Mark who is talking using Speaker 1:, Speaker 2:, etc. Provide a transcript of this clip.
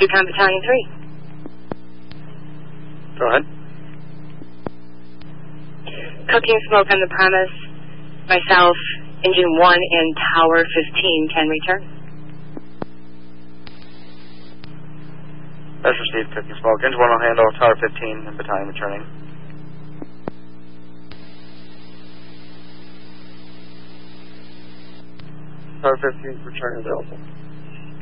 Speaker 1: Recon Battalion 3.
Speaker 2: Go ahead.
Speaker 1: Cooking smoke on the premise. Myself, Engine 1 and Tower 15 can return.
Speaker 2: That's received, cooking smoke. Engine 1 will handle Tower 15 and Battalion returning. Tower 15 return available.